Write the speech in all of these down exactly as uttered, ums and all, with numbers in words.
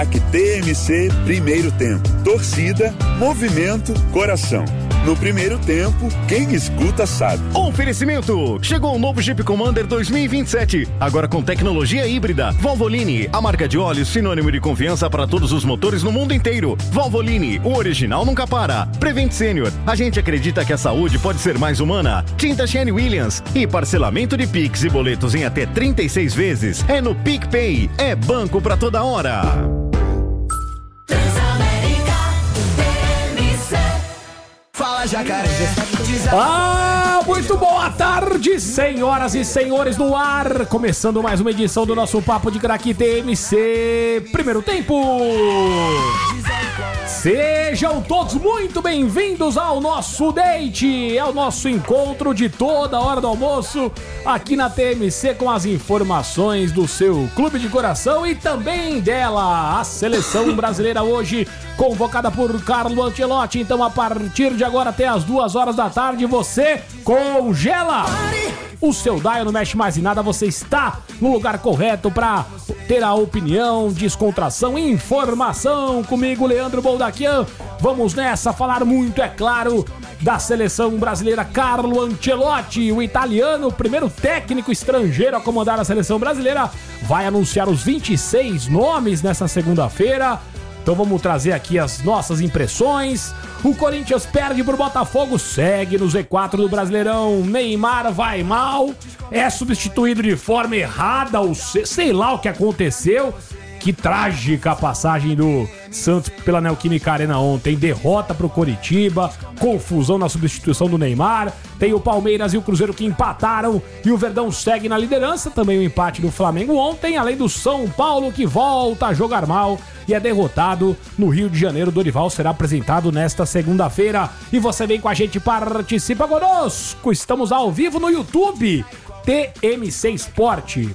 Aqui T M C Primeiro Tempo. Torcida, movimento, coração. No primeiro tempo, quem escuta sabe. Oferecimento. Chegou o novo Jeep Commander dois mil e vinte e sete. Agora com tecnologia híbrida. Valvoline, a marca de óleo sinônimo de confiança para todos os motores no mundo inteiro. Valvoline, o original nunca para. Prevent Senior. A gente acredita que a saúde pode ser mais humana. Tinta Shane Williams. E parcelamento de Pix e boletos em até trinta e seis vezes. É no PicPay. É banco pra toda hora. Fala, Jacaré. Ah, muito boa tarde, senhoras e senhores no ar. Começando mais uma edição do nosso Papo de Craque T M C Primeiro Tempo. Sejam todos muito bem-vindos ao nosso date, ao nosso encontro de toda hora do almoço aqui na T M C com as informações do seu clube de coração e também dela, a seleção brasileira hoje convocada por Carlo Ancelotti. Então, a partir de agora até as duas horas da tarde, você congela o seu dial, não mexe mais em nada, você está no lugar correto para ter a opinião, descontração e informação comigo, Leandro Boldaquian. Vamos nessa, falar muito, é claro, da seleção brasileira. Carlo Ancelotti, o italiano, o primeiro técnico estrangeiro a comandar a seleção brasileira, vai anunciar os vinte e seis nomes nessa segunda-feira. Então vamos trazer aqui as nossas impressões. O Corinthians perde pro Botafogo, segue no Z quatro do Brasileirão. Neymar vai mal, é substituído de forma errada, ou sei lá o que aconteceu. Que trágica a passagem do Santos pela Neoquímica Arena ontem. Derrota pro Coritiba, confusão na substituição do Neymar. Tem o Palmeiras e o Cruzeiro que empataram e o Verdão segue na liderança. Também o empate do Flamengo ontem, além do São Paulo que volta a jogar mal e é derrotado no Rio de Janeiro. Dorival será apresentado nesta segunda-feira. E você vem com a gente, participa conosco. Estamos ao vivo no YouTube, T M C Esporte.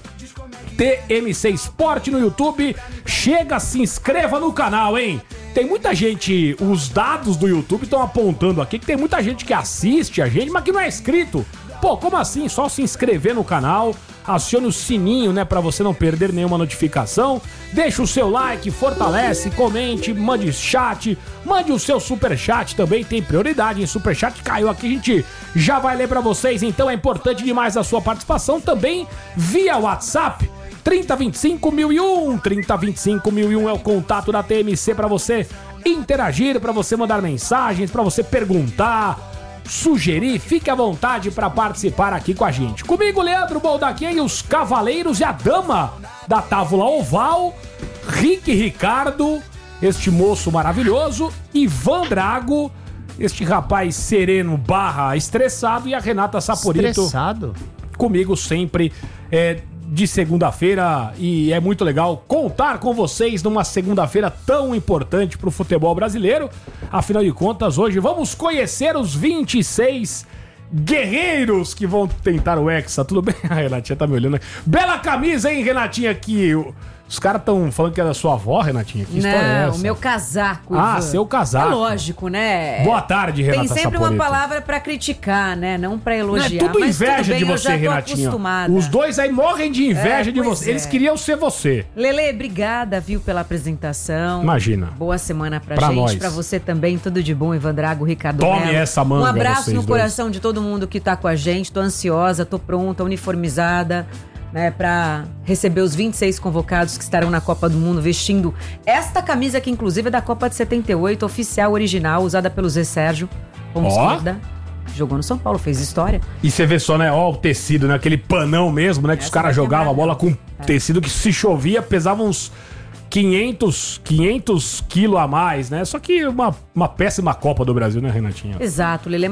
T M C Esporte no YouTube. Chega, se inscreva no canal, hein? Tem muita gente, os dados do YouTube estão apontando aqui que tem muita gente que assiste a gente, mas que não é inscrito. Pô, como assim? Só se inscrever no canal, acione o sininho, né, pra você não perder nenhuma notificação. Deixa o seu like, fortalece, comente, mande chat, mande o seu superchat também, tem prioridade em superchat. Caiu aqui, a gente já vai ler pra vocês, então é importante demais a sua participação também via WhatsApp. trinta, vinte e cinco, mil e um, trinta, vinte e cinco, mil e um é o contato da T M C para você interagir, para você mandar mensagens, para você perguntar, sugerir, fique à vontade para participar aqui com a gente. Comigo, Leandro Boldaquian e os cavaleiros e a dama da Távola Oval, Rick Ricardo, este moço maravilhoso, Ivan Drago, este rapaz sereno barra estressado, e a Renata Saporito. Estressado? Comigo sempre, é... de segunda-feira, e é muito legal contar com vocês numa segunda-feira tão importante pro futebol brasileiro. Afinal de contas, hoje vamos conhecer os vinte e seis guerreiros que vão tentar o Hexa. Tudo bem? A Renatinha tá me olhando. Bela camisa, hein, Renatinha? Que os caras tão falando que é da sua avó, Renatinha. Que história Não, é essa? o meu casaco. Ah, Ivan. seu casaco. É lógico, né? Boa tarde, Renata Tem sempre Saporito. uma palavra pra criticar, né? Não pra elogiar. Não, é tudo mas inveja tudo bem, de você, eu já tô Renatinha. acostumada. Os dois aí morrem de inveja É, de pois você. Eles é. queriam ser você. Lele, obrigada, viu, pela apresentação. Imagina. Boa semana pra, Pra gente, nós. pra você também. Tudo de bom, Ivan Drago, Ricardo Tome Mello. essa manga, Um abraço vocês no dois. coração de todo mundo que tá com a gente. Tô ansiosa, tô pronta, uniformizada, né, pra receber os vinte e seis convocados que estarão na Copa do Mundo vestindo esta camisa que inclusive é da Copa de setenta e oito, oficial, original, usada pelo Zé Sérgio, ponta Ó. esquerda. Jogou no São Paulo, fez história. E você vê só, né, ó, o tecido, né, aquele panão mesmo, né, que Essa os caras vai jogavam a quebrar, bola não. com É. tecido que se chovia, pesava uns quinhentos quilos a mais, né, só que uma, uma péssima Copa do Brasil, né, Renatinha? Exato, Lele.